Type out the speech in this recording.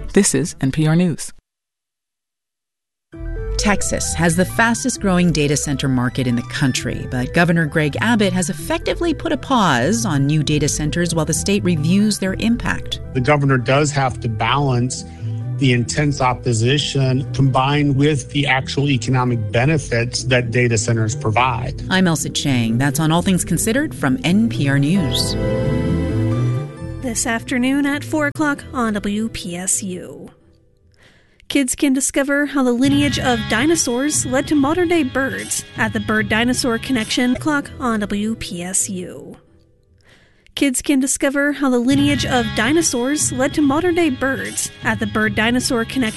This is NPR News. Texas has the fastest growing data center market in the country, but Governor Greg Abbott has effectively put a pause on new data centers while the state reviews their impact. The governor does have to balance the intense opposition combined with the actual economic benefits that data centers provide. I'm Elsa Chang. That's on All Things Considered from NPR News. This afternoon at 4 o'clock on WPSU. Kids can discover how the lineage of dinosaurs led to modern-day birds at the Bird-Dinosaur Connection clock on WPSU. Kids can discover how the lineage of dinosaurs led to modern-day birds at the Bird-Dinosaur Connection